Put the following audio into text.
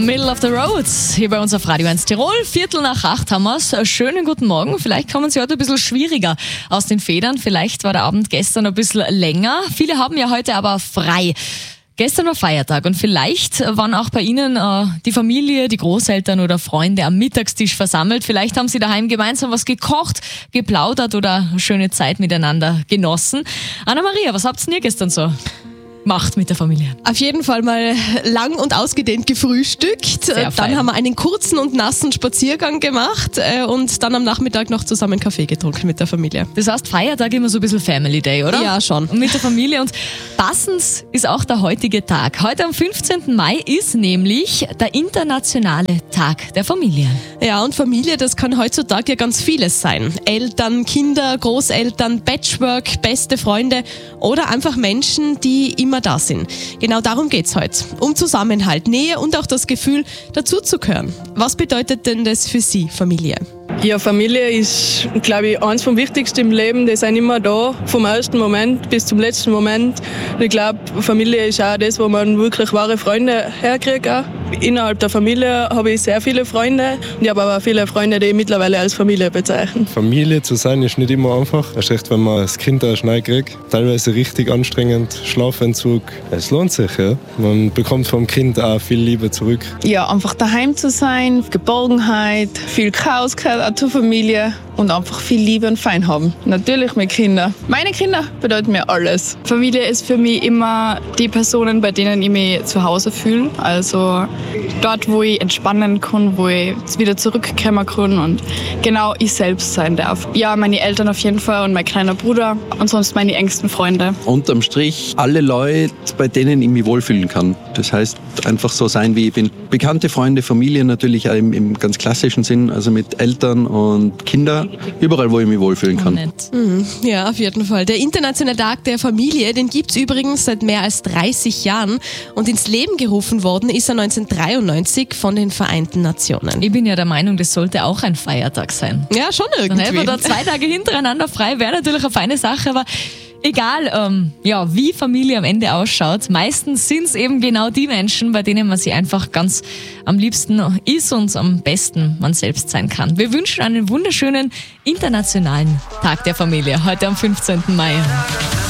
Middle of the Road, hier bei uns auf Radio 1 Tirol. 7:45 haben wir es. Schönen guten Morgen. Vielleicht kommen Sie heute ein bisschen schwieriger aus den Federn. Vielleicht war der Abend gestern ein bisschen länger. Viele haben ja heute aber frei. Gestern war Feiertag und vielleicht waren auch bei Ihnen die Familie, die Großeltern oder Freunde am Mittagstisch versammelt. Vielleicht haben Sie daheim gemeinsam was gekocht, geplaudert oder eine schöne Zeit miteinander genossen. Anna-Maria, was habt ihr gestern so gemacht mit der Familie? Auf jeden Fall mal lang und ausgedehnt gefrühstückt. Dann haben wir einen kurzen und nassen Spaziergang gemacht und dann am Nachmittag noch zusammen Kaffee getrunken mit der Familie. Das heißt, Feiertag immer so ein bisschen Family Day, oder? Ja, schon. Und mit der Familie. Und passend ist auch der heutige Tag. Heute am 15. Mai ist nämlich der internationale Tag der Familie. Ja, und Familie, das kann heutzutage ja ganz vieles sein. Eltern, Kinder, Großeltern, Patchwork, beste Freunde oder einfach Menschen, die immer da sind. Genau darum geht's heute. Um Zusammenhalt, Nähe und auch das Gefühl, dazuzugehören. Was bedeutet denn das für Sie, Familie? Ja, Familie ist, glaube ich, eins vom Wichtigsten im Leben. Die sind immer da, vom ersten Moment bis zum letzten Moment. Und ich glaube, Familie ist auch das, wo man wirklich wahre Freunde herkriegt. Auch. Innerhalb der Familie habe ich sehr viele Freunde. Und ich habe aber auch viele Freunde, die ich mittlerweile als Familie bezeichnen. Familie zu sein ist nicht immer einfach. Erst recht, wenn man das Kind auch schnell kriegt. Teilweise richtig anstrengend, Schlafentzug. Es lohnt sich, ja. Man bekommt vom Kind auch viel Liebe zurück. Ja, einfach daheim zu sein, Geborgenheit, viel Chaos gehört auch zur Familie und einfach viel Liebe und Fein haben. Natürlich mit Kindern. Meine Kinder bedeuten mir alles. Familie ist für mich immer die Personen, bei denen ich mich zu Hause fühle. Also dort, wo ich entspannen kann, wo ich wieder zurückkommen kann und genau ich selbst sein darf. Ja, meine Eltern auf jeden Fall und mein kleiner Bruder und sonst meine engsten Freunde. Unterm Strich alle Leute, bei denen ich mich wohlfühlen kann. Das heißt, einfach so sein, wie ich bin. Bekannte Freunde, Familie natürlich auch im ganz klassischen Sinn, also mit Eltern und Kindern, überall, wo ich mich wohlfühlen kann. Ja, auf jeden Fall. Der Internationale Tag der Familie, den gibt es übrigens seit mehr als 30 Jahren und ins Leben gerufen worden ist er 1993 von den Vereinten Nationen. Ich bin ja der Meinung, das sollte auch ein Feiertag sein. Ja, schon irgendwie. Dann hätten wir da 2 Tage hintereinander frei, wäre natürlich eine feine Sache, aber egal, wie Familie am Ende ausschaut, meistens sind es eben genau die Menschen, bei denen man sich einfach ganz am liebsten ist und am besten man selbst sein kann. Wir wünschen einen wunderschönen internationalen Tag der Familie heute am 15. Mai.